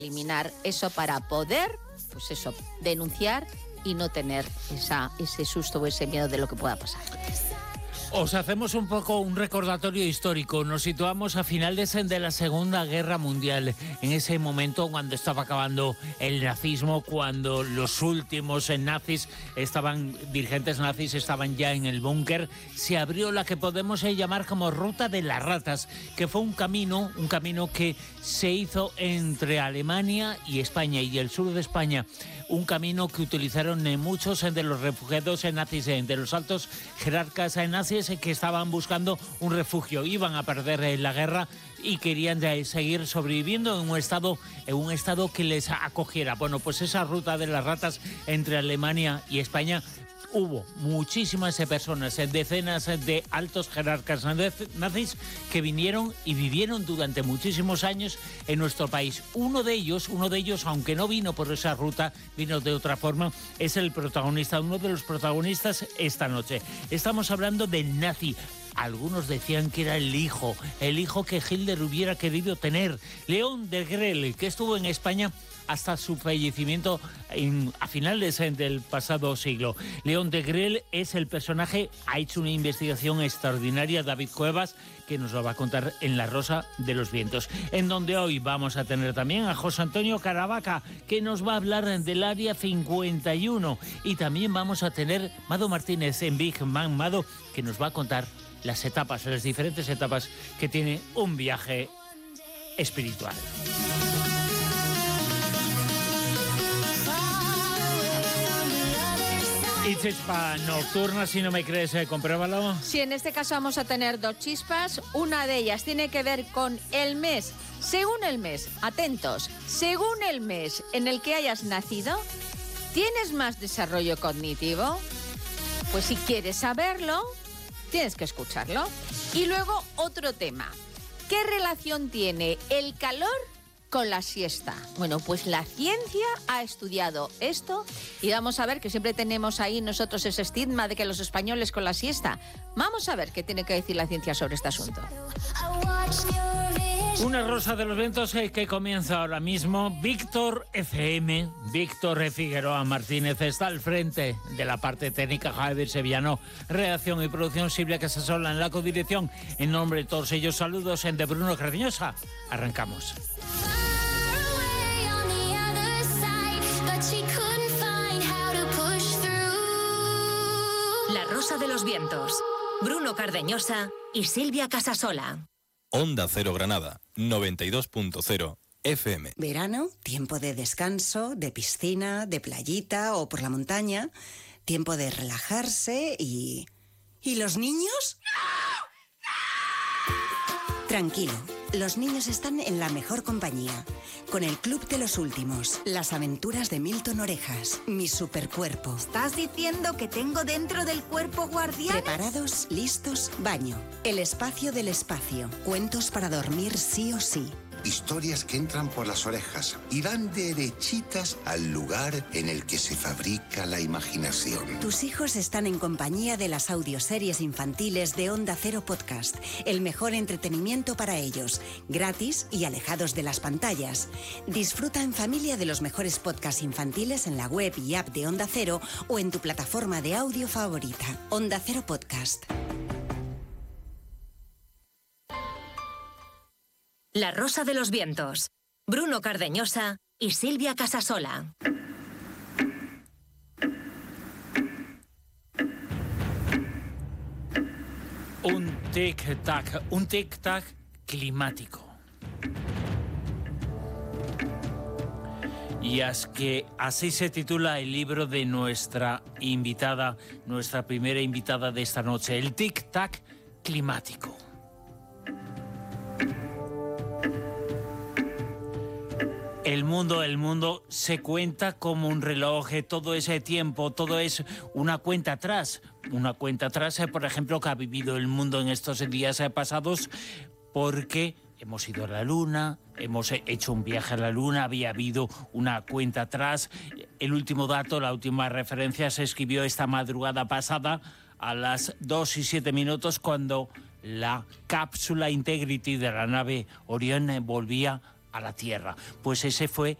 eliminar eso para poder, pues eso, denunciar y no tener ese susto o ese miedo de lo que pueda pasar. Os hacemos un poco un recordatorio histórico. Nos situamos a finales de la Segunda Guerra Mundial, en ese momento cuando estaba acabando el nazismo, cuando los últimos dirigentes nazis estaban ya en el búnker. Se abrió la que podemos llamar como Ruta de las Ratas, que fue un camino que se hizo entre Alemania y España y el sur de España. Un camino que utilizaron muchos de los refugiados nazis, de los altos jerarcas nazis que estaban buscando un refugio. Iban a perder la guerra y querían seguir sobreviviendo en un estado que les acogiera. Bueno, pues esa Ruta de las Ratas entre Alemania y España, hubo muchísimas personas, decenas de altos jerarcas nazis que vinieron y vivieron durante muchísimos años en nuestro país. Uno de ellos, aunque no vino por esa ruta, vino de otra forma, es uno de los protagonistas esta noche. Estamos hablando del nazi. Algunos decían que era el hijo que Hitler hubiera querido tener. León Degrelle, que estuvo en España hasta su fallecimiento a finales del pasado siglo. León Degrelle es el personaje, ha hecho una investigación extraordinaria, David Cuevas, que nos lo va a contar en La Rosa de los Vientos, en donde hoy vamos a tener también a José Antonio Caravaca, que nos va a hablar del Área 51, y también vamos a tener Mado Martínez en Big Man Mado, que nos va a contar las diferentes etapas que tiene un viaje espiritual. Y chispa nocturna, si no me crees, compruébalo. Sí, en este caso vamos a tener dos chispas. Una de ellas tiene que ver con el mes. Según el mes, atentos, según el mes en el que hayas nacido, ¿tienes más desarrollo cognitivo? Pues si quieres saberlo, tienes que escucharlo. Y luego otro tema. ¿Qué relación tiene el calor con la siesta? Bueno, pues la ciencia ha estudiado esto y vamos a ver, que siempre tenemos ahí nosotros ese estigma de que los españoles con la siesta. Vamos a ver qué tiene que decir la ciencia sobre este asunto. Una Rosa de los Vientos que comienza ahora mismo. Víctor FM, Víctor Figueroa Martínez está al frente de la parte técnica, Javier Sevillano, redacción y producción, Silvia Casasola en la codirección. En nombre de todos ellos, saludos de Bruno Cardeñosa. Arrancamos. La Rosa de los Vientos, Bruno Cardeñosa y Silvia Casasola. Onda Cero Granada, 92.0 FM. Verano, tiempo de descanso, de piscina, de playita o por la montaña. Tiempo de relajarse y... ¿Y los niños? Tranquilo, los niños están en la mejor compañía. Con el Club de los Últimos, las aventuras de Milton Orejas, mi supercuerpo. ¿Estás diciendo que tengo dentro del cuerpo guardianes? Preparados, listos, baño. El espacio del espacio. Cuentos para dormir sí o sí. Historias que entran por las orejas y van derechitas al lugar en el que se fabrica la imaginación. Tus hijos están en compañía de las audioseries infantiles de Onda Cero Podcast, el mejor entretenimiento para ellos, gratis y alejados de las pantallas. Disfruta en familia de los mejores podcasts infantiles en la web y app de Onda Cero o en tu plataforma de audio favorita. Onda Cero Podcast. La Rosa de los Vientos, Bruno Cardeñosa y Silvia Casasola. Un tic-tac climático. Y es que así se titula el libro de nuestra primera invitada de esta noche, el tic-tac climático. El mundo se cuenta como un reloj, todo ese tiempo, todo es una cuenta atrás. Una cuenta atrás, por ejemplo, que ha vivido el mundo en estos días pasados, porque hemos ido a la Luna, hemos hecho un viaje a la Luna, había habido una cuenta atrás. El último dato, la última referencia se escribió esta madrugada pasada a las 2:07 cuando la cápsula Integrity de la nave Orion volvía a la Tierra. Pues ese fue